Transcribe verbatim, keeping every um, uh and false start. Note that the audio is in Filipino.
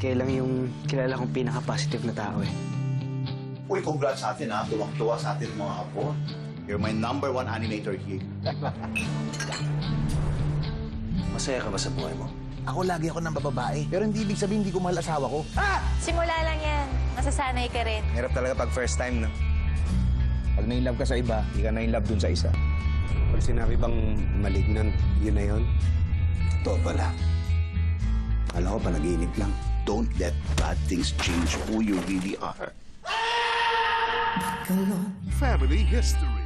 Kayo lang yung kilala kong pinaka-positive na tao eh. Uy, congrats sa atin ha. Tuwang-tuwa sa atin mga apo. You're my number one animator here. Masaya ka ba sa buhay mo? Ako lagi ako ng bababae. Pero hindi ibig sabihin hindi ko mahal asawa ko. Simula lang yan. Masasanay ka rin. Hirap talaga pag first time, no? Pag na-inlove ka sa iba, hindi ka na-inlove dun sa isa. Pag sinabi bang malignant, yun na yun? Totoo pala. Alam ko, panaginip lang. Don't let bad things change who you really are. Family History.